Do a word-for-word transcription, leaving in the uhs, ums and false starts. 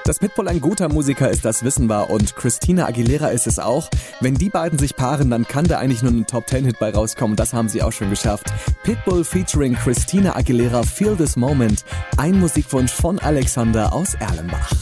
Dass Pitbull ein guter Musiker ist, das wissen wir und Christina Aguilera ist es auch. Wenn die beiden sich paaren, dann kann da eigentlich nur ein Top-Ten-Hit bei rauskommen. Das haben sie auch schon geschafft. Pitbull featuring Christina Aguilera, Feel This Moment. Ein Musikwunsch von Alexander aus Erlenbach.